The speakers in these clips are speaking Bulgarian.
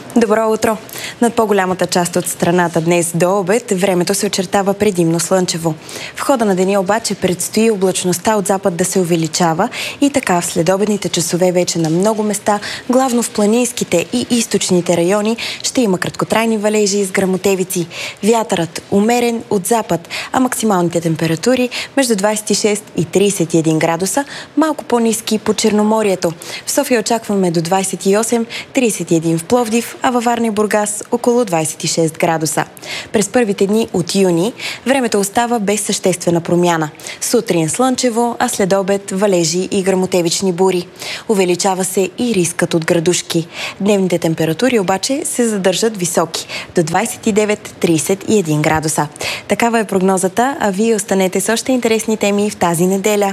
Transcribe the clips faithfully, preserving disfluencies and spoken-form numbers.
Добро утро! Над по-голямата част от страната днес до обед времето се очертава предимно слънчево. В хода на деня обаче предстои облачността от запад да се увеличава и така в следобедните часове вече на много места, главно в планинските и източните райони, ще има краткотрайни валежи с гръмотевици. Вятърът умерен от запад, а максималните температури между двадесет и шест и тридесет и един градуса, малко по-ниски по Черноморието. В София очакваме до двадесет и осем - тридесет и един в Пловдив, а във Варна и Бургас около двадесет и шест градуса. През първите дни от юни времето остава без съществена промяна. Сутрин слънчево, а след обед валежи и гръмотевични бури. Увеличава се и рискът от градушки. Дневните температури обаче се задържат високи до двадесет и девет - тридесет и един градуса. Такава е прогнозата, а вие останете с още интересни теми в тази неделя.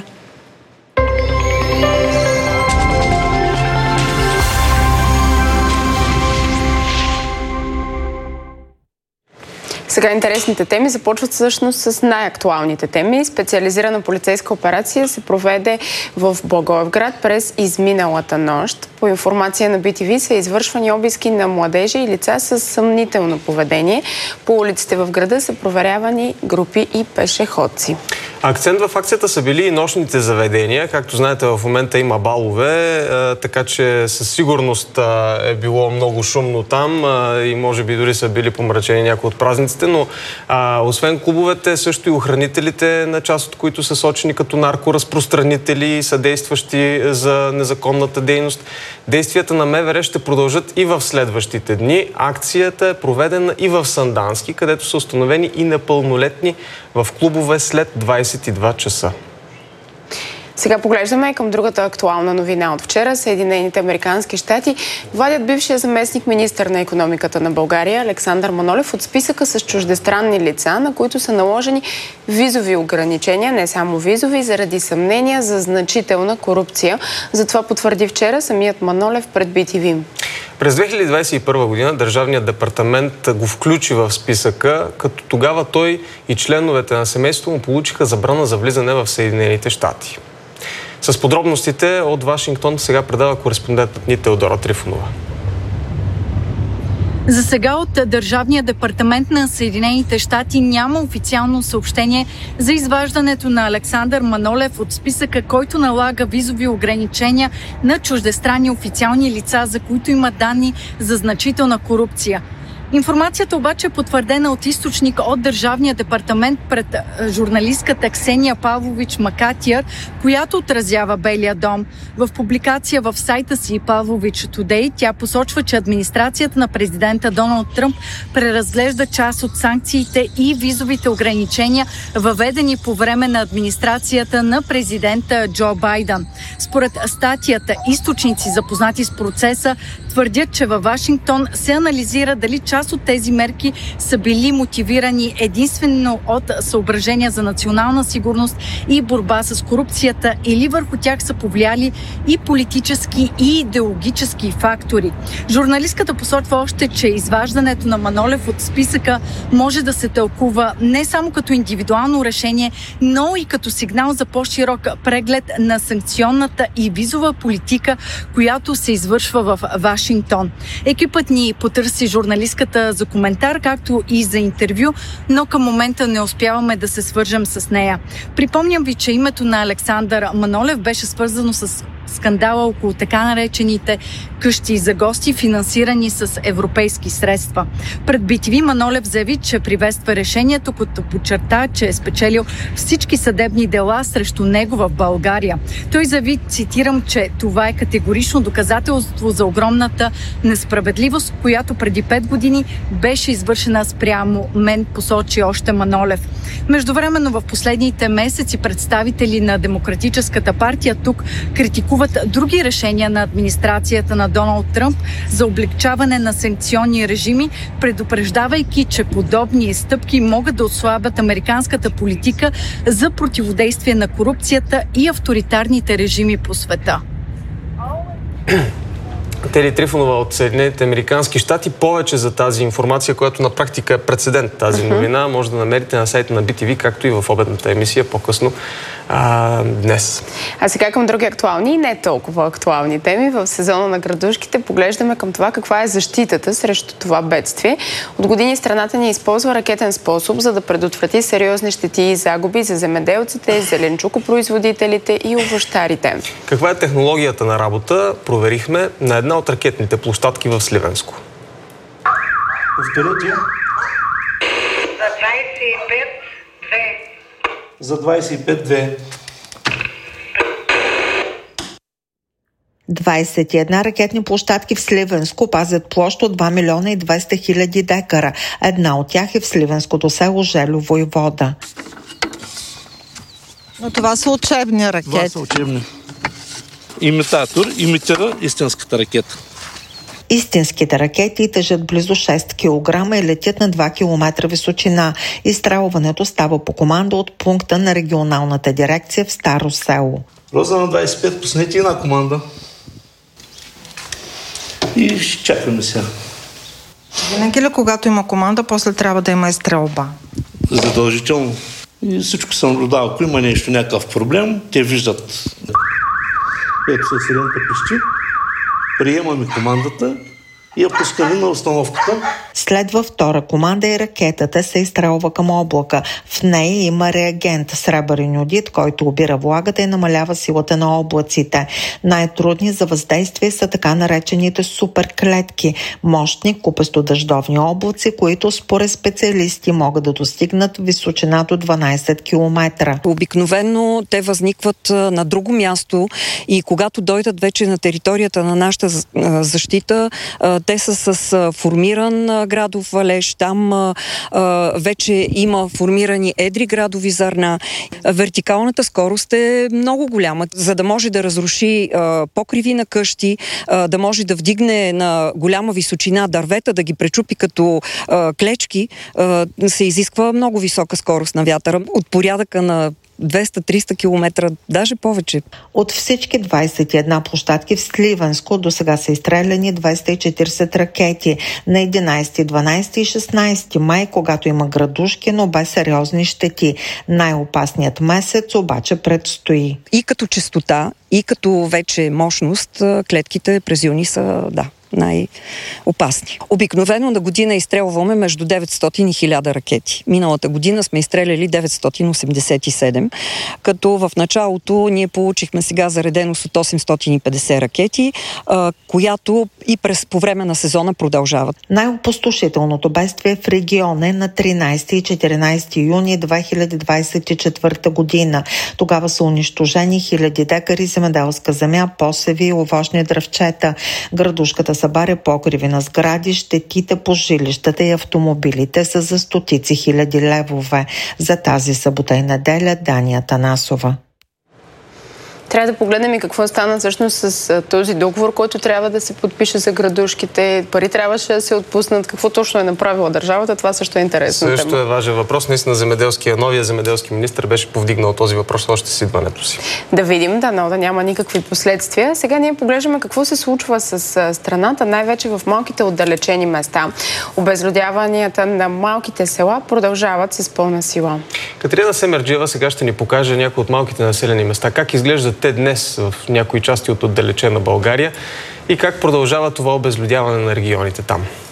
Сега интересните теми започват всъщност с най-актуалните теми. Специализирана полицейска операция се проведе в Благоевград през изминалата нощ. По информация на би ти ви са извършвани обиски на младежи и лица с съмнително поведение. По улиците в града са проверявани групи и пешеходци. Акцент в акцията са били и нощните заведения. Както знаете, в момента има балове, така че със сигурност е било много шумно там и може би дори са били помрачени някои от празниците, но а, освен клубовете, също и охранителите, на част от които са сочени като наркоразпространители, съдействащи за незаконната дейност. Действията на МВР ще продължат и в следващите дни. Акцията е проведена и в Сандански, където са установени и непълнолетни в клубове след двадесет и два часа. Сега поглеждаме към другата актуална новина от вчера. Съединените американски щати вадят бившия заместник министър на икономиката на България Александър Манолев от списъка с чуждестранни лица, на които са наложени визови ограничения, не само визови, заради съмнения за значителна корупция. Затова потвърди вчера самият Манолев пред би ти ви. През две хиляди двадесет и първа година Държавният департамент го включи в списъка, като тогава той и членовете на семейството му получиха забрана за влизане в Съединените щати. С подробностите от Вашингтон сега предава кореспондентът ни Теодора Трифонова. За сега от Държавния департамент на Съединените щати няма официално съобщение за изваждането на Александър Манолев от списъка, който налага визови ограничения на чуждестранни официални лица, за които има данни за значителна корупция. Информацията обаче е потвърдена от източник от Държавния департамент пред журналистката Ксения Павлович Макатиер, която отразява Белия дом. В публикация в сайта си Павлович Today тя посочва, че администрацията на президента Доналд Тръмп преразглежда част от санкциите и визовите ограничения, въведени по време на администрацията на президента Джо Байден. Според статията, източници, запознати с процеса, твърдят, че във Вашингтон се анализира дали част от тези мерки са били мотивирани единствено от съображения за национална сигурност и борба с корупцията, или върху тях са повлияли и политически и идеологически фактори. Журналистката посочва още, че изваждането на Манолев от списъка може да се тълкува не само като индивидуално решение, но и като сигнал за по-широк преглед на санкционната и визова политика, която се извършва в Вашингтон. Екипът ни потърси журналистката за коментар, както и за интервю, но към момента не успяваме да се свържем с нея. Припомням ви, че името на Александър Манолев беше свързано с скандала около така наречените къщи за гости, финансирани с европейски средства. Пред би ти ви Манолев заяви, че приветства решението, като подчерта, че е спечелил всички съдебни дела срещу него в България. Той заяви, цитирам, че това е категорично доказателство за огромната несправедливост, която преди пет години беше извършена спрямо мен, посочи още Манолев. Междувременно в последните месеци представители на Демократическата партия тук критикуват други решения на администрацията на Доналд Тръмп за облегчаване на санкционни режими, предупреждавайки, че подобни стъпки могат да отслабят американската политика за противодействие на корупцията и авторитарните режими по света. Тери Трифонова от Съединените американски щати. Повече за тази информация, която на практика е прецедент тази новина, може да намерите на сайта на би ти ви, както и в обедната емисия по-късно а, днес. А сега към други актуални и не толкова актуални теми. В сезона на градушките поглеждаме към това каква е защитата срещу това бедствие. От години страната ни използва ракетен способ, за да предотврати сериозни щети и загуби за земеделците, зеленчукопроизводителите и овощарите. Каква е технологията на работа? Проверихме на една от ракетните площадки в Сливенско. Повторете. За двадесет и пет две. За двадесет и пет две. двадесет и една ракетни площадки в Сливенско пазят площ от два милиона и двеста хиляди декара. Една от тях е в сливенското село Желю, Войвода. Но това са учебни ракети. Това са учебни. Имитатор имитира истинската ракета. Истинските ракети тежат близо шест килограма и летят на два километра височина. Изстрелването става по команда от пункта на регионалната дирекция в Старо село. Роза на двадесет и пет, пуснете една команда. И ще чакаме сега. Винаги ли, когато има команда, после трябва да има и стрелба? Задължително. И всичко съм наблюдавал. Ако има нещо, някакъв проблем, те виждат. Ето със сирената пищи. Приемаме командата и я пускаме на установката. Следва втора команда и ракетата се изстрелва към облака. В нея има реагент сребърен йодид, който обира влагата и намалява силата на облаците. Най-трудни за въздействие са така наречените суперклетки, мощни купесто-дъждовни облаци, които според специалисти могат да достигнат височина до дванадесет километра. Обикновено те възникват на друго място и когато дойдат вече на територията на нашата защита, те са с формиран градов валеж, там а, а, вече има формирани едри градови зърна. Вертикалната скорост е много голяма, за да може да разруши а, покриви на къщи, а, да може да вдигне на голяма височина дървета, да ги пречупи като а, клечки, а, се изисква много висока скорост на вятъра, от порядъка на двеста-триста километра, даже повече. От всички двадесет и една площадки в Сливенско до сега са изстреляни двеста и четиридесет ракети на единадесети, дванадесети и шестнадесети май, когато има градушки, но без сериозни щети. Най-опасният месец обаче предстои. И като честота, и като вече мощност, клетките през юни са, да, най-опасни. Обикновено на година изстрелваме между деветстотин и хиляда ракети. Миналата година сме изстреляли деветстотин осемдесет и седем, като в началото ние получихме сега зареденост от осемстотин и петдесет ракети, която и през по време на сезона продължават. Най-опустошителното бедствие в региона е на тринадесети и четиринадесети юни две хиляди двадесет и четвърта година. Тогава са унищожени хиляди декари земеделска земя, посеви и овощни дръвчета. Градушката събаря покриви на сгради, щетите по жилищата и автомобилите са за стотици хиляди левове. За тази събота и неделя Дания Танасова. Трябва да погледнем и какво стана всъщност с този договор, който трябва да се подпише за градушките. Пари трябваше да се отпуснат. Какво точно е направила държавата? Това също е интересно. Също тема. Е важен въпрос. Наистина земеделския, новия земеделски министр беше повдигнал този въпрос още с идването си. Да видим, да, но да няма никакви последствия. Сега ние поглеждаме какво се случва с страната, най-вече в малките отдалечени места. Обезлюдяванията на малките села продължават с пълна сила. Катерина Семерджиева сега ще ни покаже някои от малките населени места. Как изглеждат те днес в някои части от отдалечена България и как продължава това обезлюдяване на регионите там.